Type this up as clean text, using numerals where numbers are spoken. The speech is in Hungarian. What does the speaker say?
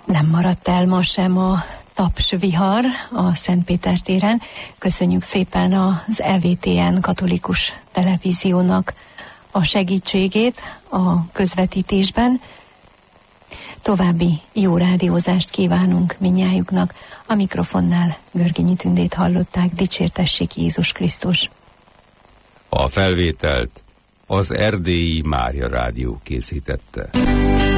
Nem maradt el ma sem a tapsvihar a Szentpéter téren. Köszönjük szépen az EWTN katolikus televíziónak a segítségét a közvetítésben. További jó rádiózást kívánunk mindnyájuknak. A mikrofonnál Görgényi Tündét hallották. Dicsértessék Jézus Krisztus! A felvételt az Erdélyi Mária Rádió készítette.